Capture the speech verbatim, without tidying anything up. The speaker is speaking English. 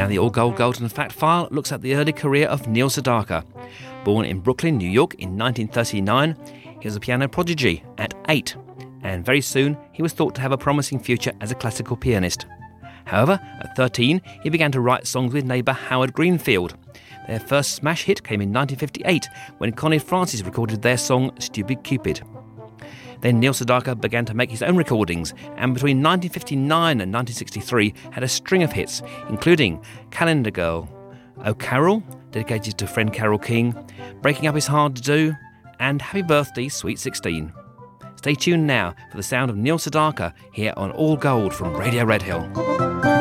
Now the All Gold Golden Fact File looks at the early career of Neil Sedaka. Born in Brooklyn, New York in nineteen thirty-nine, he was a piano prodigy at eight, and very soon he was thought to have a promising future as a classical pianist. However, at thirteen, he began to write songs with neighbour Howard Greenfield. Their first smash hit came in nineteen fifty-eight when Connie Francis recorded their song Stupid Cupid. Then Neil Sedaka began to make his own recordings, and between nineteen fifty-nine and nineteen sixty-three had a string of hits, including Calendar Girl, Oh Carol, dedicated to friend Carole King, Breaking Up Is Hard to Do, and Happy Birthday, Sweet sixteen. Stay tuned now for the sound of Neil Sedaka here on All Gold from Radio Red Hill.